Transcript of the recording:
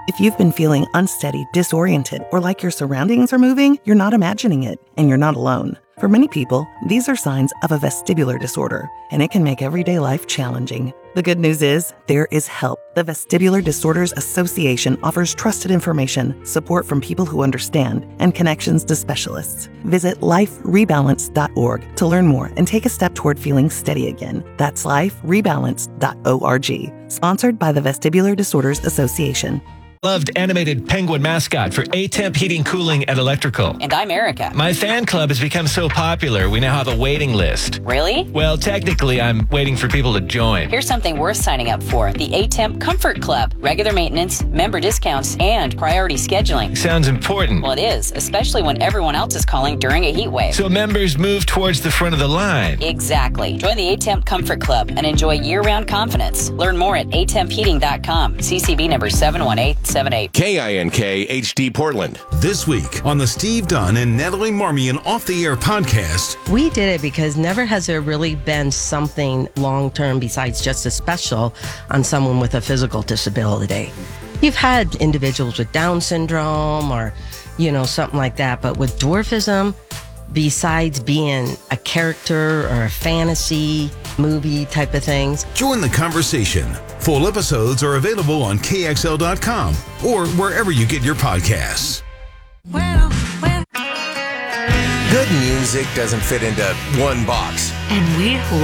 If you've been feeling unsteady, disoriented, or like your surroundings are moving, you're not imagining it, and you're not alone. For many people, these are signs of a vestibular disorder, and it can make everyday life challenging. The good news is, there is help. The Vestibular Disorders Association offers trusted information, support from people who understand, and connections to specialists. Visit liferebalance.org to learn more and take a step toward feeling steady again. That's liferebalance.org. Sponsored by the Vestibular Disorders Association. Loved animated penguin mascot for A-Temp Heating, Cooling, and Electrical. And I'm Erica. My fan club has become so popular, we now have a waiting list. Really? Well, technically, I'm waiting for people to join. Here's something worth signing up for. The A-Temp Comfort Club. Regular maintenance, member discounts, and priority scheduling. Sounds important. Well, it is, especially when everyone else is calling during a heat wave. So members move towards the front of the line. Exactly. Join the A-Temp Comfort Club and enjoy year-round confidence. Learn more at atempheating.com. CCB number 71878. KINK HD Portland. This week on the Steve Dunn and Natalie Marmion Off the Air podcast. We did it because never has there really been something long-term besides just a special on someone with a physical disability. You've had individuals with Down syndrome or, something like that. But with dwarfism, besides being a character or a fantasy movie type of things. Join the conversation. Full episodes are available on KXL.com or wherever you get your podcasts. Good music doesn't fit into one box. And we